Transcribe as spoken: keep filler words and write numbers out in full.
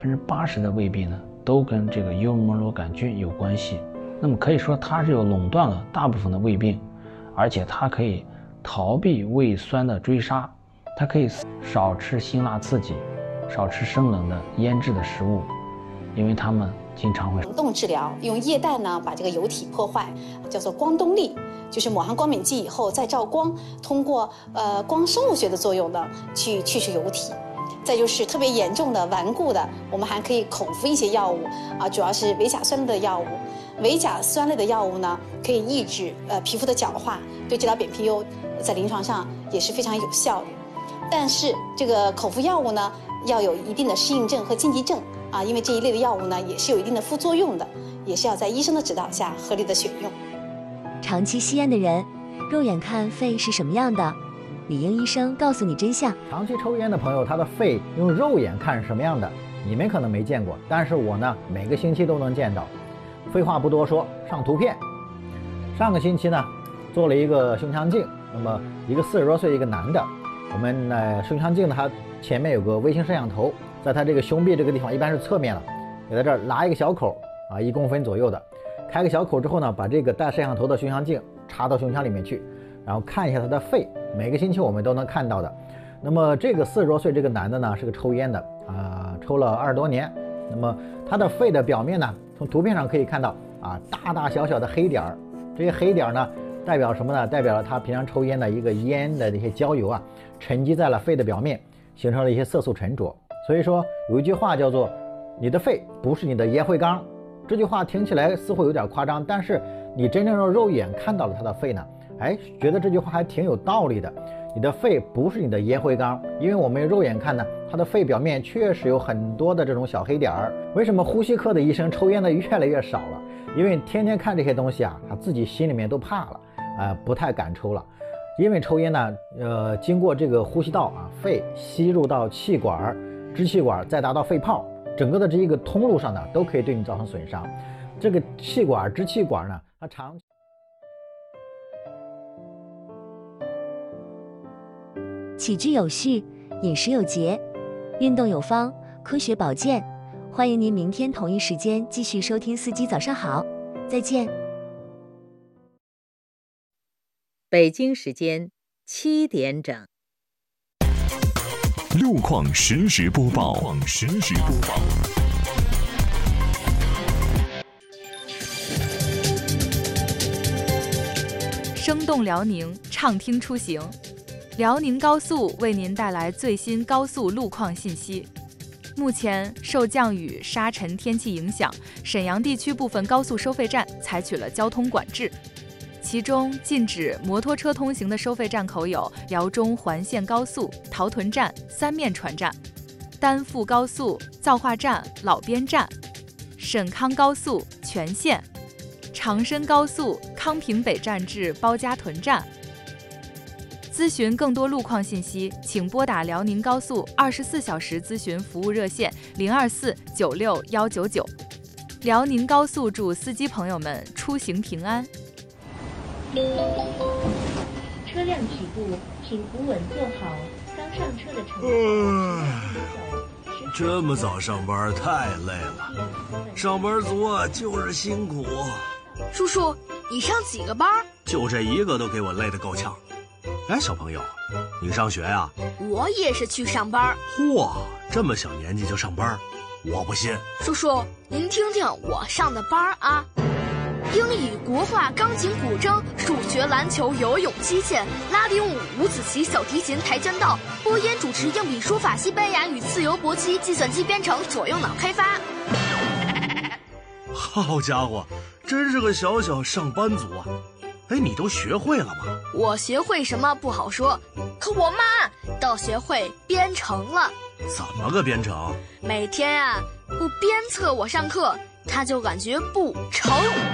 百分之八十的胃病呢，都跟这个幽门螺杆菌有关系。那么可以说它就垄断了大部分的胃病，而且它可以逃避胃酸的追杀，它可以少吃辛辣刺激，少吃生冷的腌制的食物，因为它们经常会冷冻治疗，用液氮呢把这个油体破坏，叫做光动力，就是抹上光敏剂以后再照光，通过呃光生物学的作用呢去去除油体。再就是特别严重的顽固的，我们还可以口服一些药物啊，主要是维甲酸类的药物。维甲酸类的药物呢，可以抑制呃皮肤的角化，对治疗扁平疣在临床上也是非常有效的。但是这个口服药物呢，要有一定的适应症和禁忌症啊，因为这一类的药物呢也是有一定的副作用的，也是要在医生的指导下合理的选用。 长期吸烟的人，肉眼看肺是什么样的？李英医生告诉你真相。 长期抽烟的朋友，他的肺用肉眼看是什么样的，你们可能没见过，但是我呢，每个星期都能见到。废话不多说，上图片。上个星期呢，做了一个胸腔镜，那么一个四十多岁一个男的，我们呢胸腔镜呢，它前面有个微型摄像头，在他这个胸壁这个地方，一般是侧面了，给他这儿拉一个小口啊，一公分左右的，开个小口之后呢，把这个带摄像头的胸腔镜插到胸腔里面去，然后看一下他的肺。每个星期我们都能看到的。那么这个四十多岁这个男的呢，是个抽烟的啊、呃，抽了二十多年。那么他的肺的表面呢，从图片上可以看到啊，大大小小的黑点儿。这些黑点儿呢，代表什么呢？代表了他平常抽烟的一个烟的这些焦油啊，沉积在了肺的表面，形成了一些色素沉着。所以说有一句话叫做“你的肺不是你的烟灰缸”。这句话听起来似乎有点夸张，但是你真正用肉眼看到了他的肺呢，哎，觉得这句话还挺有道理的。你的肺不是你的烟灰缸，因为我们肉眼看呢，它的肺表面确实有很多的这种小黑点儿。为什么呼吸科的医生抽烟的越来越少了？因为天天看这些东西啊，他自己心里面都怕了，啊、呃，不太敢抽了。因为抽烟呢，呃，经过这个呼吸道啊，肺吸入到气管、支气管，再达到肺泡，整个的这一个通路上呢，都可以对你造成损伤。这个气管、支气管呢，它长期起居有序，饮食有节，运动有方，科学保健。欢迎您明天同一时间继续收听司机早上好，再见。 北京时间七点整。 路况实时播报。路况实时播报。 生动辽宁，畅听出行。辽宁高速为您带来最新高速路况信息。目前受降雨、沙尘天气影响，沈阳地区部分高速收费站采取了交通管制。其中禁止摩托车通行的收费站口有辽中环线高速、陶屯站、三面船站；丹阜高速、造化站、老边站；沈康高速、全线；长深高速、康平北站至包家屯站。咨询更多路况信息，请拨打辽宁高速二十四小时咨询服务热线零二四九六幺九九。辽宁高速祝司机朋友们出行平安。 车辆起步，请扶稳坐好。刚上车的乘客。 这么早上班太累了，上班族啊就是辛苦。 叔叔，你上几个班？ 就这一个都给我累得够呛。哎，小朋友，你上学呀？ 我也是去上班。 嚯，这么小年纪就上班，我不信。 叔叔，您听听我上的班啊。英语、国画、钢琴、古筝、数学、篮球、游泳、击剑、拉丁舞、五子棋、小提琴、跆拳道、播音主持、硬笔书法、西班牙语、自由搏击、计算机编程、左右脑开发。 好家伙，真是个小小上班族啊！哎，你都学会了吗？ 我学会什么不好说，可我妈倒学会编程了。 怎么个编程？ 每天啊，不鞭策我上课，她就感觉不成。